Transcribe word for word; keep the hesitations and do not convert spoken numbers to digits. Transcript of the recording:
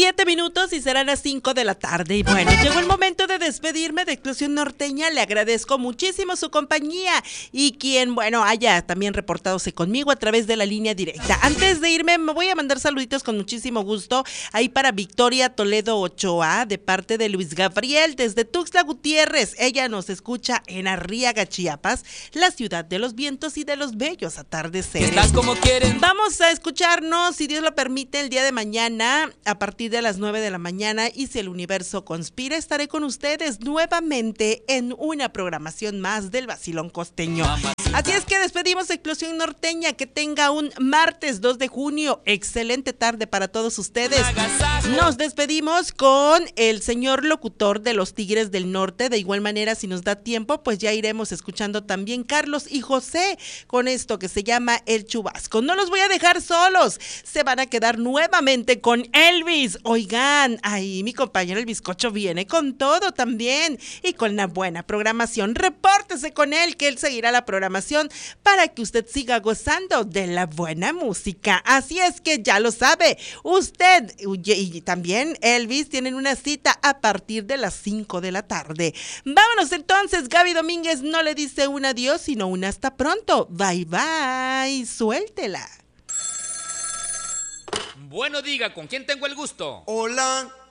siete minutos y serán las cinco de la tarde. Y bueno, llegó el momento de despedirme de Explosión Norteña. Le agradezco muchísimo su compañía y quien, bueno, haya también reportadose conmigo a través de la línea directa. Antes de irme, me voy a mandar saluditos con muchísimo gusto ahí para Victoria Toledo Ochoa, de parte de Luis Gabriel, desde Tuxtla Gutiérrez. Ella nos escucha en Arriaga, Chiapas, la ciudad de los vientos y de los bellos atardeceres. Estás como quieren. Vamos a escucharnos, si Dios lo permite, el día de mañana a partir de las nueve de la mañana, y si el universo conspira, estaré con ustedes nuevamente en una programación más del Vacilón Costeño. Así es que despedimos Explosión Norteña. Que tenga un martes dos de junio, excelente tarde para todos ustedes. Nos despedimos con el señor locutor de los Tigres del Norte. De igual manera, si nos da tiempo, pues ya iremos escuchando también Carlos y José con esto que se llama El Chubasco. No los voy a dejar solos, se van a quedar nuevamente con Elvis. Oigan, ahí mi compañero el bizcocho viene con todo también y con una buena programación. Repórtese con él, que él seguirá la programación para que usted siga gozando de la buena música. Así es que ya lo sabe, usted y también Elvis tienen una cita a partir de las cinco de la tarde. Vámonos entonces, Gaby Domínguez no le dice un adiós, sino un hasta pronto. Bye bye, suéltela. Bueno, diga, ¿con quién tengo el gusto? Hola,